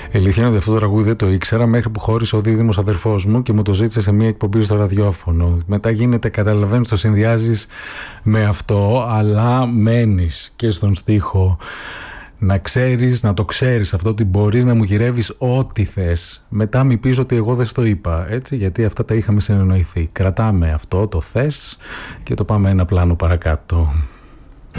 Αλήθεια είναι ότι αυτό το τραγούδι δεν το ήξερα μέχρι που χώρισε ο δίδυμος αδερφός μου και μου το ζήτησε σε μια εκπομπή στο ραδιόφωνο. Μετά γίνεται, καταλαβαίνεις, το συνδυάζεις με αυτό, αλλά μένεις και στον στίχο. Να ξέρεις, να το ξέρεις αυτό, ότι μπορείς να μου γυρεύεις ό,τι θες. Μετά μη πεις ότι εγώ δεν στο είπα, έτσι, γιατί αυτά τα είχαμε συνεννοηθεί. Κρατάμε αυτό το θες και το πάμε ένα πλάνο παρακάτω.